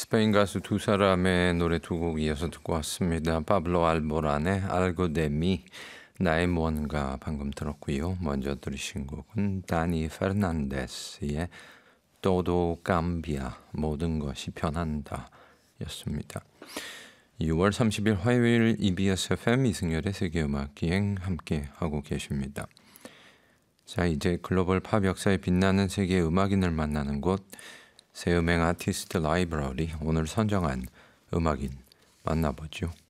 스페인 가수 두 사람의 노래 두 곡 이어서 듣고 왔습니다. 파블로 알보란의 알고 데미, 나의 무언가 방금 들었고요. 먼저 들으신 곡은 다니 페르난데스의 또도 감비아, 모든 것이 변한다 였습니다. 6월 30일 화요일 EBS FM 이승열의 세계음악기행 함께 하고 계십니다. 자, 이제 글로벌 팝 역사에 빛나는 세계 음악인을 만나는 곳, 새음행 아티스트 라이브러리, 오늘 선정한 음악인 만나보죠.